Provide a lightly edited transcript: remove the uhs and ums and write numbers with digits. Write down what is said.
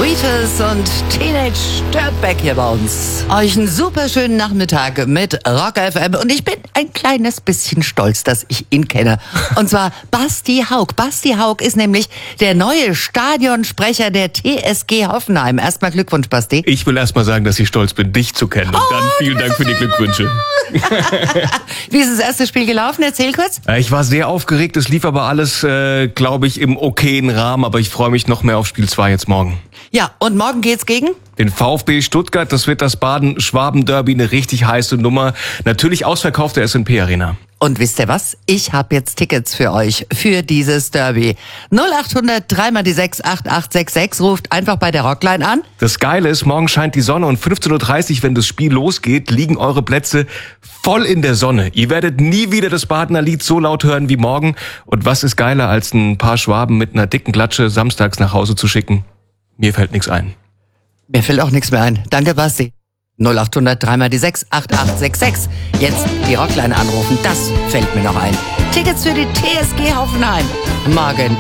Sweetest und Teenage Dirtbag hier bei uns. Euch einen super schönen Nachmittag mit Rock FM und ich bin ein kleines bisschen stolz, dass ich ihn kenne. Und zwar Basti Haug. Basti Haug ist nämlich der neue Stadionsprecher der TSG Hoffenheim. Erstmal Glückwunsch, Basti. Ich will erstmal sagen, dass ich stolz bin, dich zu kennen. Und dann vielen Dank für die Glückwünsche. Wie ist das erste Spiel gelaufen? Erzähl kurz. Ich war sehr aufgeregt. Es lief aber alles, glaube ich, im okayen Rahmen. Aber ich freue mich noch mehr auf Spiel 2 jetzt morgen. Ja, und morgen geht's gegen? Den VfB Stuttgart. Das wird das Baden-Schwaben-Derby, eine richtig heiße Nummer. Natürlich ausverkaufte S&P Arena. Und wisst ihr was? Ich habe jetzt Tickets für euch, für dieses Derby. 0800 3 mal die 6 8866. Ruft einfach bei der Rockline an. Das Geile ist, morgen scheint die Sonne und 15.30 Uhr, wenn das Spiel losgeht, liegen eure Plätze voll in der Sonne. Ihr werdet nie wieder das Badener Lied so laut hören wie morgen. Und was ist geiler, als ein paar Schwaben mit einer dicken Klatsche samstags nach Hause zu schicken? Mir fällt nichts ein. Mir fällt auch nichts mehr ein. Danke, Basti. 0800 3 mal die 6 8866. Jetzt die Rockline anrufen. Das fällt mir noch ein. Tickets für die TSG Hoffenheim. Morgen